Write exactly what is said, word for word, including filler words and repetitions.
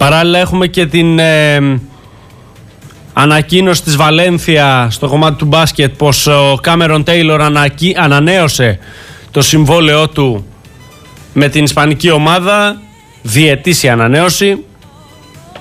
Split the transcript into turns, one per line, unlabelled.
Παράλληλα έχουμε και την ε, ανακοίνωση της Βαλένθια στο κομμάτι του μπάσκετ πως ο Κάμερον Τέιλορ ανακοι... ανανέωσε το συμβόλαιό του με την ισπανική ομάδα, διετήσια ανανέωση.